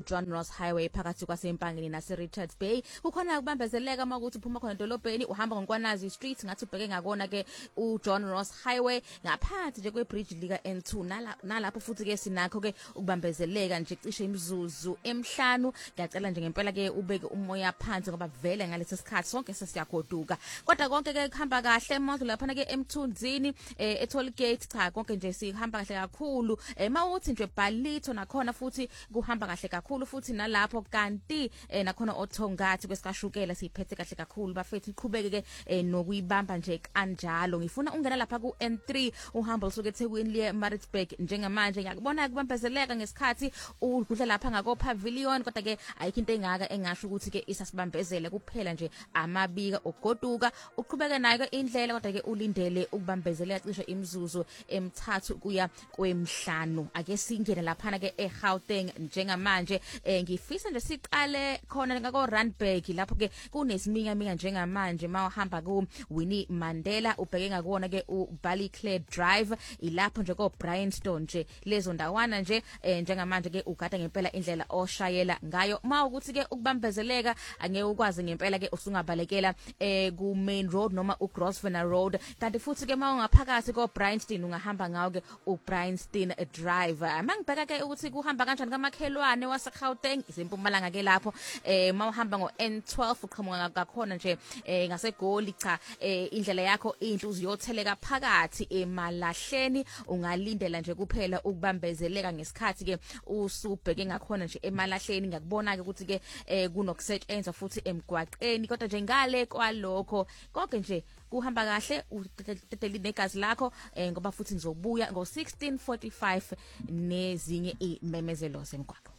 John Ross Highway phakathi kwaseMpangeni naseRichards Bay. Kukhona ukubambezeleka makuthi uphuma khona edolobheni uhamba ngoNkwanazi Street ngathi ubheke ngakona ke uJohn Ross Highway ngaphansi nje kwebridge lika N2 nalapho futhi ke sinakho ke ukubambezeleka nje cishe imizuzu emihlanu. Ngiyacela nje ngempela ke ubeke umoya phansi ngoba vele ngalesi sikhathi sonke sesiyagoduka. Kodwa konke ke kuhamba kahle manje lapha ke eMthunzini eToll Gate cha konke nje sihamba kahle kakhulu. Mawuthi nje Bhalito nakhona futhi kuhamba kahle kakhulu futhi nalapho kanti nakhona oThongathi kwesikashukela siphethe kahle kakhulu bafethu iqhubeke ke nokuyibamba nje kanjalo. Ngifuna ungena lapha ku N3 uhamba usuke eThekwini liye Maritzburg njengamanje ngiyakubona kubambezeleka ngesikhathi udlula lapha ngako Pavilion kodwa ke ayikho into engaka engasho ukuthi ke isasibambezele kuphela nje amabika ogoduka uqhubeke nayo indlela kodwa ke ulindele ukubambezeleka cishe imizuzu emithathu kuya kwemihlanu. Ake singene lapha ke eGauteng njengamanje ngifisa nje siqale khona ngako Randburg lapho ke kunesiminya njengamanje mawuhamba ku Winnie Mandela ubheke ngakona ke uBallyclare Drive ilapho nje ko Bryanston nje lezo ndawana nje njengamanje ke ugada ngempela indlela oshayela ngayo mawukuthi ke ukubambezeleka angeke ukwazi ngempela ke usungabalekela ku Main Road noma uGrosvenor Road kanti futhi ke mawungaphakathi ko Bryanston ungahamba ngawo ke uBryanston Drive. Mangibheka ke ukuthi kuhamba kanjani kamakhelwane waseGauteng isempumalanga ke lapho mawuhamba ngo N12 uqhamuka ngakhona nje ngaseGoli cha indlela yakho into uziyotheleka phakathi eMalahleni ungalindela nje kuphela ukubambezeleka ngesikhathi ke usubheke ngakhona nje eMalahleni ngakubona ke ukuthi ke kunokusetshenzwa futhi emgwaqeni kodwa nje ngale kwalokho konke nje kuhamba kahle uteteli negazi lakho ngoba futhi ngizobuya ngo16:45 nezinye imemezelo semgwaqo.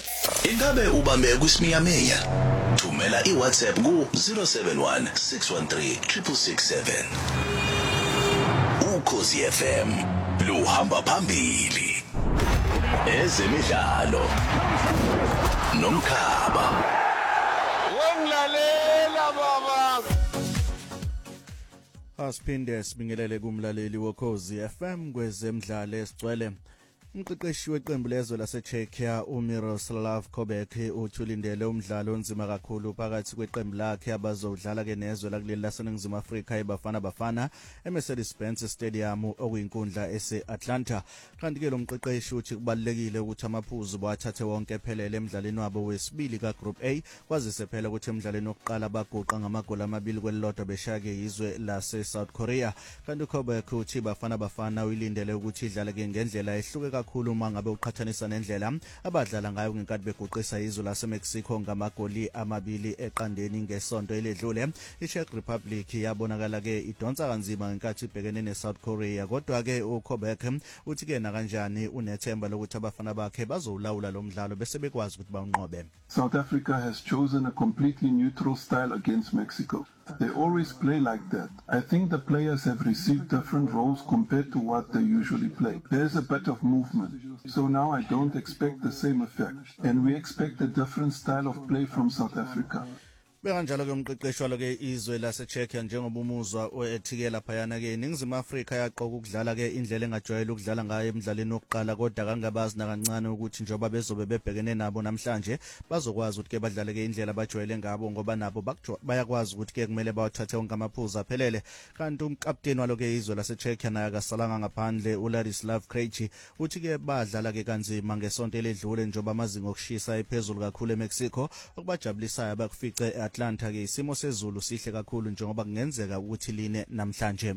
Ingabe ubambe kusiminyaminya? Thumela iWhatsApp ku 071 613 667. Ukhosi FM luhamba phambili. Ezemidlalo nomkhaba. Wongilalela baba. Asiphinde sibingelele kumlaleli wokhozi FM kwezemidlalo esigcwele. Umqeqeshi weqembu lezwe laseCzechia uMiroslav Kobek uthulindele umdlalo onzima kakhulu phakathi kweqembu lakhe abazodlala ke nezwe lakuleli laseNingizimu Afrika eBafana eMercedes-Benz Stadium okuyinkundla eseAtlanta. Kanti ke lo mqeqeshi uthi kubalekile ukuthi amaphuzu bathathe wonke ephelele emidlalweni wabo wesibili kaGroup A kwazise phela ukuthi emidlalweni wokuqala baguqa ngamagoli amabili kwelilodwa beshaya ke izwe laseSouth Korea. Kanti Kobek uthi Bafana uyilindele ukuthi idlale ke ngendlela ehluke kakhulu mangabe uqhathanisa nendlela abadlala ngayo ngenkathi beguqisa izwe laseMexico ngamagoli amabili eqandeni ngesonto eledlule. iCzech Republic yabonakala ke idonsa kanzima ngenkathi ibhekene neSouth Korea kodwa ke uKobek uthi ke nakanjani unethemba lokuthi abafana bakhe bazowulawula lo mdlalo bese bekwazi ukuthi bawunqobe. South Africa has chosen a completely neutral style against Mexico. They always play like that. I think the players have received different roles compared to what they usually play. There's a bit of movement. So now I don't expect the same effect. And we expect a different style of play from South Africa. Bekanjalo ke umqeqeshi walo ke izwe laseCzechia njengoba umuzwa oethikela phayana ke iNingizimu Afrika yaqoka ukudlala ke indlela engajwayele ukudlala ngayo emidlalweni wokuqala kodwa kangabazi nakancane ukuthi njoba bezobe bebhekene nabo namhlanje bazokwazi ukuthi ke badlale ke indlela abajwayele ngabo ngoba nabo bayakwazi ukuthi ke kumele bawathathe wonke amaphuzu aphelele. Kanti umkapteni walo ke izwe laseCzechia naye akasalanga ngaphandle uLadislav Krejci uthi ke badlala ke kanzima ngesonto eledlule njoba amazinga okushisa ephezulu kakhulu eMexico okubajabulisayo abakufice Atlanta ke isimo sezulu sihle kakhulu njengoba kungenzeka ukuthi line namhlanje.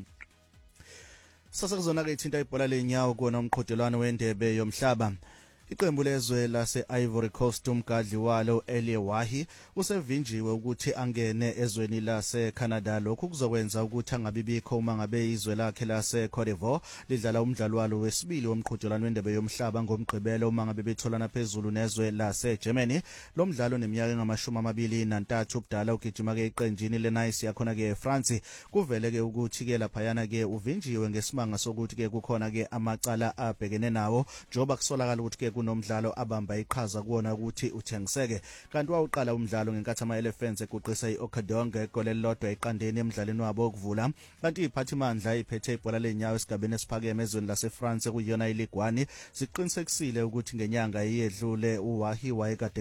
Sasa kuzona ke ithinta ibhola lenyawo kona umqhudelwano wendebe yomhlaba. Iqembu lezwe lase Ivory Coast umgadli walo Elie Wahi usevinjiwe ukuthi angene ezweni lase Canada. Lokhu kuzokwenza ukuthi angabibikho uma ngabe izwe lakhe lase Cote d'Ivoire lidlala umdlalo walo wesibili womqhudelwano wendebe yomhlaba ngomgqibelo uma ngabe betholana phezulu nezwe lase Germany. Lo mdlalo neminyaka engama-23 ubudala ugijima ke iqenjini leNice yakhona ke eFrance. Kuvele ke ukuthi ke laphayana ke uvinjiwe ngesimanga sokuthi ke kukhona ke amacala abhekene nawo njoba kusolakala ukuthi ke kunomdlalo abamba iqhaza kuona ukuthi uthengiseke. Kanti wawuqala umdlalo ngenkathi ama-Elephants eguqisa i-Okadong igoli elilodwa eqandeni emidlalweni wabo okuvula. Kanti iphathimandla iphethe ibhola lenyawo esigabeni esiphakeme ezweni laseFrance kuyona iLigue 1 siqinisekisile ukuthi ngenyanga iyedlule uWahi wayekade